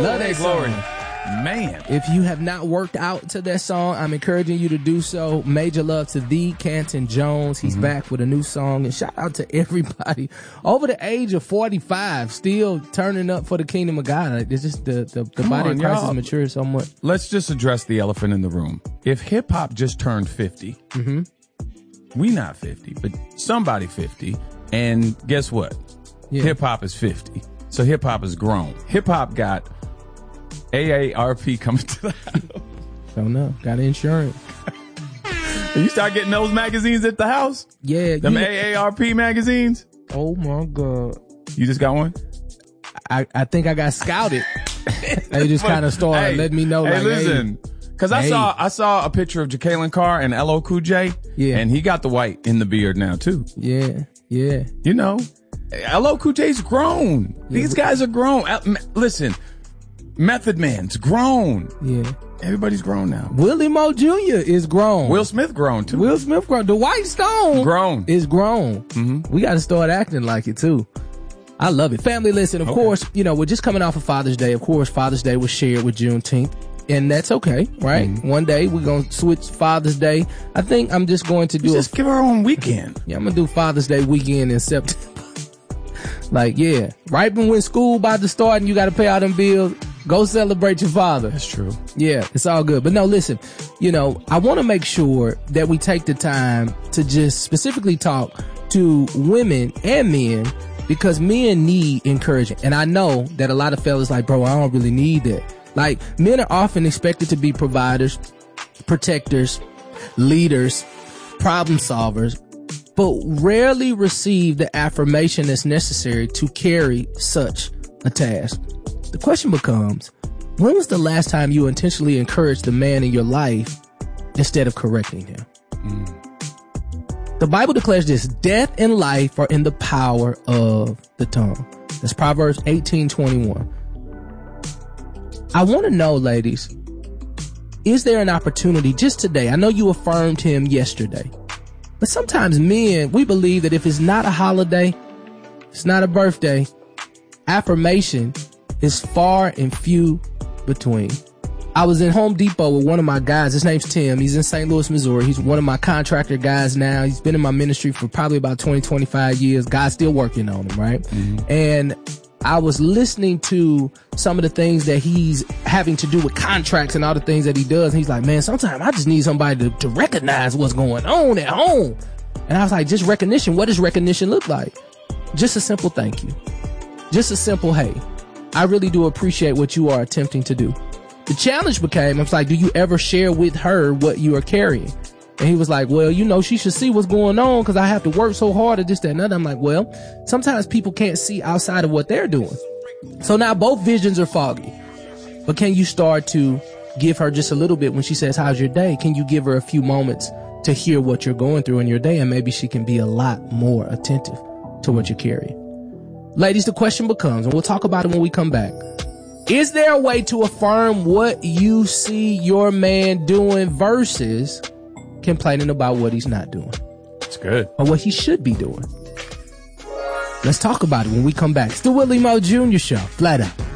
Love that glory. song. Man. If you have not worked out to that song, I'm encouraging you to do so. Major love to the Canton Jones. He's back with a new song. And shout out to everybody over the age of 45 still turning up for the kingdom of God. It's just the body of Christ has matured so much. Let's just address the elephant in the room. If hip-hop just turned 50, we not 50, but somebody 50, and guess what? Yeah. Hip-hop is 50. So hip-hop is grown. Hip-hop got AARP coming to the house. Don't know. Got insurance. You start getting those magazines at the house? Yeah. Them AARP magazines? Oh my God. You just got one? I think I got scouted. They just kind of started letting me know. Hey, listen. Cause I saw a picture of Jacqueline Carr and LL Cool J. Yeah. And he got the white in the beard now too. Yeah. Yeah. You know, LL Cool J's grown. These guys are grown. Listen. Method Man's grown. Yeah. Everybody's grown now. Willie Moe Jr. is grown. Will Smith grown too. Will Smith grown. Dwight Stone grown. Is grown. We got to start acting like it too. I love it. Family, listen, of course, you know, we're just coming off of Father's Day. Of course, Father's Day was shared with Juneteenth. And that's okay, right? One day we're going to switch Father's Day. I think I'm just going to do just give her own weekend. Yeah, I'm going to do Father's Day weekend in September. Like, yeah, right when school about to start and you got to pay all them bills, go celebrate your father. That's true. Yeah, it's all good. But no, listen, you know, I want to make sure that we take the time to just specifically talk to women and men, because men need encouragement. And I know that a lot of fellas like, bro, I don't really need that. Like, men are often expected to be providers, protectors, leaders, problem solvers, but rarely receive the affirmation that's necessary to carry such a task. The question becomes, when was the last time you intentionally encouraged the man in your life instead of correcting him? The Bible declares this: death and life are in the power of the tongue. That's Proverbs 18:21. I want to know, ladies, is there an opportunity just today? I know you affirmed him yesterday, but sometimes men, we believe that if it's not a holiday, it's not a birthday, affirmation is far and few between. I was in Home Depot with one of my guys. His name's Tim. He's in St. Louis, Missouri. He's one of my contractor guys now. He's been in my ministry for probably about 20, 25 years. God's still working on him, right? And I was listening to some of the things that he's having to do with contracts and all the things that he does. And he's like, man, sometimes I just need somebody to recognize what's going on at home. And I was like, just recognition. What does recognition look like? Just a simple thank you. Just a simple, hey, I really do appreciate what you are attempting to do. The challenge became, I was like, do you ever share with her what you are carrying? And he was like, well, you know, she should see what's going on because I have to work so hard at this, that, and other. I'm like, well, sometimes people can't see outside of what they're doing. So now both visions are foggy. But can you start to give her just a little bit when she says, how's your day? Can you give her a few moments to hear what you're going through in your day? And maybe she can be a lot more attentive to what you're carrying. Ladies, the question becomes, and we'll talk about it when we come back, is there a way to affirm what you see your man doing versus complaining about what he's not doing? That's good. Or what he should be doing. Let's talk about it when we come back. It's the Willie Moe Jr. Show. Flat Out.